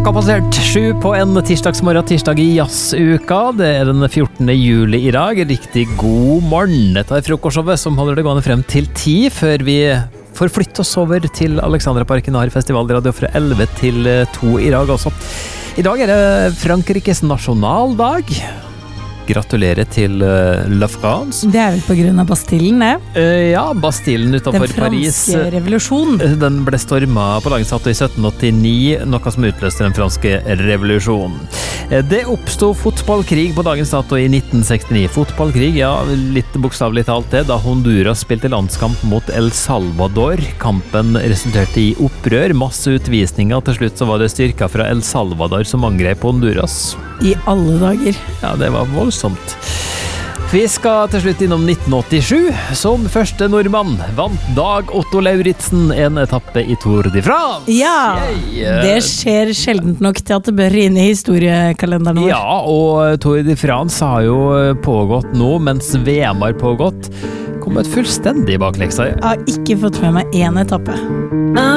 Klokka passert 7 på en tirsdagsmorgen, tirsdag i jazzuka. Det den 14. juli i dag. Riktig god morgen. Dette frokostshowet som holder det gående frem til 10, før vi får flytte oss over til Alexandraparken og har festivalradio fra 11 til 2 i dag også. I dag det Frankrikes nasjonaldag. Gratulerer til La France. Det vel på grunn av Bastillen, det? Ja, Bastillen utenfor Paris. Den franske revolusjonen. Den ble stormet på dagens dato i 1789, noe som utløste den franske revolusjonen. Det oppstod fotballkrig på dagens dato i 1969. Fotballkrig, ja, litt bokstavelig talt det, da Honduras spilte landskamp mot El Salvador. Kampen resulterte i opprør, masse utvisninger, og til slutt så var det styrker fra El Salvador som angrep Honduras. I alle dager. Ja, det var voldsomt. Vi skal til slutt innom 1987. Som første nordmann vant Dag Otto Lauritzen en etappe i Tour de France. Ja, det skjer sjeldent nok til at det bør inn i historiekalenderen vår. Ja, og Tour de France har jo pågått nå, mens VM har pågått. Kommet fullstendig i bakleksa. Jeg har ikke fått med meg en etappe.